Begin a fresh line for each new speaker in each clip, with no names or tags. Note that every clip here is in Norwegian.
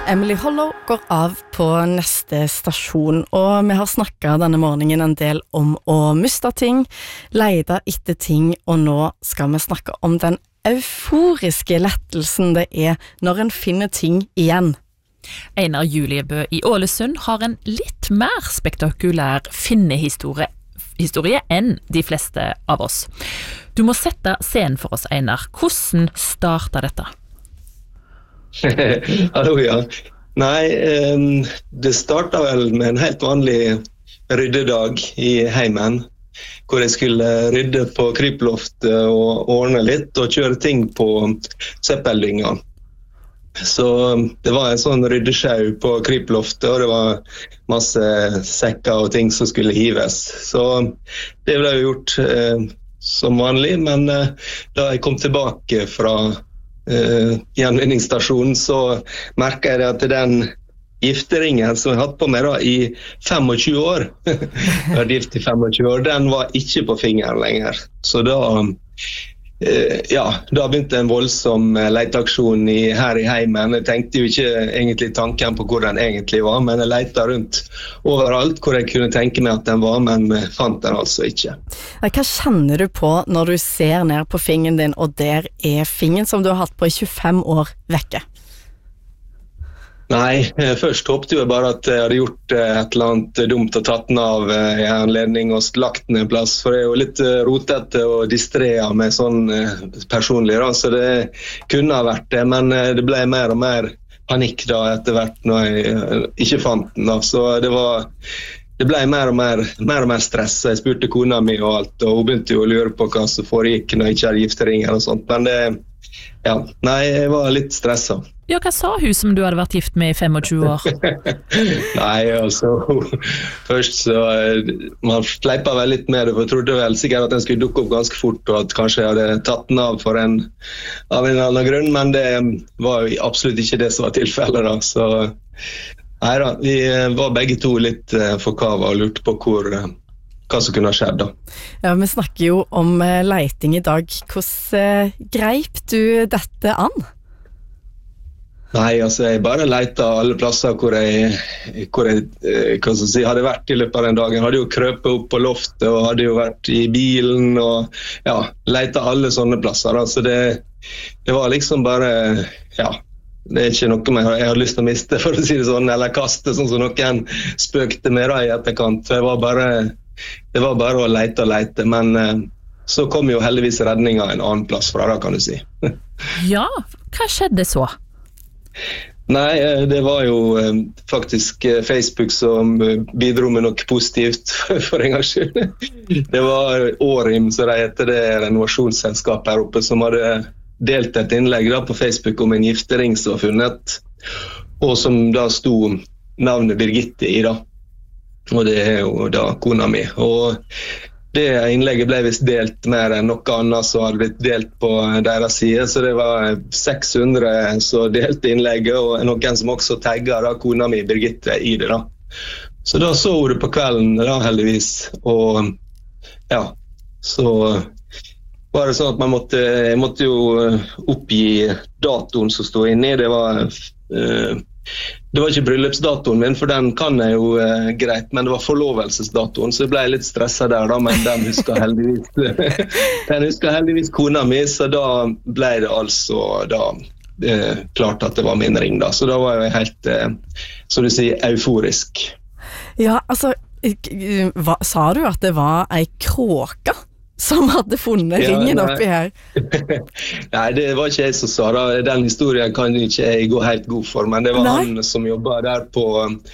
Emily Hollow går av på neste stasjon, og vi har snakket denne morgenen en del om å miste ting, lete etter ting, og nå skal vi snakke om den euforiske lettelsen det er når en finner ting igjen.
Einar Juliebø i Ålesund har en litt mer spektakulær finnehistorie enn de fleste av oss. Du må sette scenen for oss, Einar. Hvordan startet dette?
Hallo, ja. Nei, det startet vel med en helt vanlig ryddedag i heimen, hvor jeg skulle rydde på kryploftet og ordne litt og kjøre ting på seppeldynga. Så det var en sånn ryddesjau på kryploftet, og det var masse sekker og ting som skulle hives. Så det ble jo gjort som vanlig, men da jeg kom tilbake fra gjenvinningsstasjonen, så merket jeg at den gifteringen som jeg hadde på meg da, i 25 år, jeg hadde gift i 25 år, den var ikke på fingeren lenger. Så da da begynte en voldsom leteaksjon her i heimen. Jeg tenkte jo ikke egentlig tanken på hvor den egentlig var, men jeg lette rundt overalt hvor jeg kunne tenke meg at den var, men fant den altså ikke.
Hva kjenner du på når du ser ned på fingeren din, og der er fingeren som du har hatt på i 25 år vekke?
Nei, først håpte jeg bare at jeg hadde gjort et eller annet dumt og tatt den av i anledning og lagt den en plass, for jeg er jo litt rotete og distrea med sånn personlig, da, så det kunne ha vært det, men det ble mer og mer panikk da etter hvert når jeg ikke fant den, da. Så det ble mer og mer stress. Jeg spurte kona mi og alt, og hun begynte jo å lure på hva som foregikk når jeg ikke hadde gifteringer og sånt, men jeg var litt stresset.
Ja, hva sa hun som du hadde vært gift med i 25 år?
Nei, altså, først så, man fleipet vel litt med det, for jeg trodde vel sikkert at den skulle dukke opp ganske fort, og at kanskje jeg hadde tatt den av av en eller annen grunn, men det var jo absolutt ikke det som var tilfellet da, så neida, vi var begge to litt forkava og lurte på hva som kunne ha skjedd da.
Ja, vi snakker jo om leiting i dag. Hvordan greip du dette an?
Nei, altså jeg bare lette alle plasser hvor jeg hadde vært i løpet av den dagen. Jeg hadde jo krøpet opp på loftet og hadde jo vært i bilen og lette alle sånne plasser. Så det var liksom bare, det er ikke noe jeg hadde lyst til å miste, for å si det sånn, eller kaste, sånn som noen spøkte med da i etterkant. Det var bare å lete, men så kom jo heldigvis redninga en annen plass fra da, kan du si.
Ja, hva skjedde så?
Nei, det var jo faktisk Facebook som bidro med noe positivt for en gangs skyld. Det var Årim, så det heter det renovasjonsselskap her oppe, som hadde delt et innlegg da på Facebook om en giftering som var funnet, og som da sto navnet Birgitte i da. Og det er jo da kona mi. Og det innlegget ble vist delt mer enn noe annet som hadde blitt delt på deres side, så det var 600 som delte innlegget, og noen som også tagget da kona mi Birgitte i det da. Så da så hun det på kvelden da, heldigvis, og så var det sånn at jeg måtte jo oppgi datoen som stod inne i. Det var ikke bryllupsdatoen min, for den kan jeg jo greit, men det var forlovelsesdatoen, så jeg ble litt stresset der da, men den husker heldigvis kona mi, så da ble det altså da klart at det var min ring da, så da var jeg helt, så du sier, euforisk.
Ja, altså, sa du at det var ei kråka som hadde funnet ringen oppi her?
Nei, det var ikke jeg som sa da. Den historien kan ikke jeg gå helt god for, men det var han som jobbet der på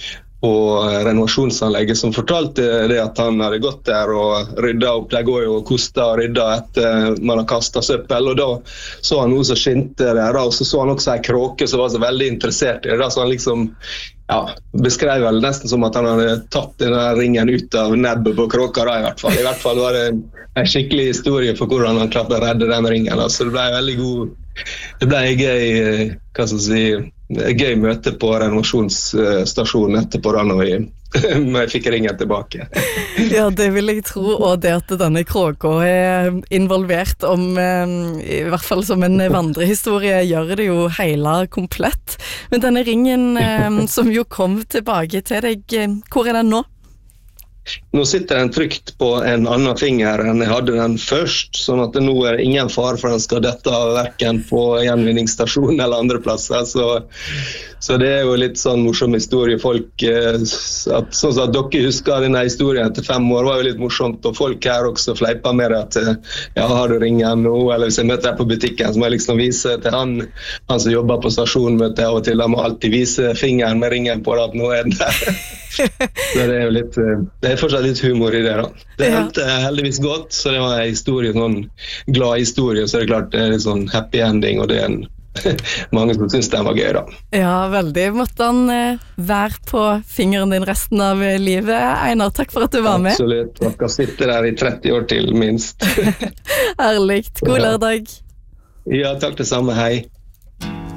renovasjonsanlegget som fortalte det at han hadde gått der og ryddet opp. De går jo og koster og rydder etter man har kastet søppel, og da så han noe som skinte der, og så han også en kråke som var så veldig interessert i det, så han liksom beskrev vel nesten som at han hadde tatt denne ringen ut av nebbet på kråka da, i hvert fall var det en skikkelig historie for hvordan han klarte å redde den ringen da. Så det ble veldig god, det ble gøy møte på renovasjonsstasjonen etterpå da, når vi men jeg fikk ringen tilbake.
Ja, det vil jeg tro, og det at denne kråka involvert I hvert fall som en vandrehistorie, gjør det jo hele komplett. Men denne ringen som jo kom tilbake til deg, hvor den nå?
Nå sitter den trygt på en annen finger enn jeg hadde den først, sånn at nå det ingen fare for den skal dette av hverken på gjenvinningsstasjonen eller andre plasser. Så det jo litt sånn morsom historie. Folk, sånn at dere husker denne historien etter 5 år, var jo litt morsomt, og folk her også fleiper med det at ja, har du ringen nå, eller hvis jeg møter deg på butikken, så må jeg liksom vise til han som jobber på stasjonen, møter jeg av og til, han må alltid vise fingeren med ringen på det, at nå den der. Så det jo litt, det fortsatt litt humor i det da. Det endte heldigvis godt, så det var en historie, sånn glad historie, så det klart det litt sånn happy ending, og det en mange som synes den var gøy da.
Ja, veldig. Måtte han være på fingeren din resten av livet. Einar, takk for at du var med.
Absolutt, og kan sitte der i 30 år til minst.
Herligt. God lørdag.
Ja, takk det samme, hei.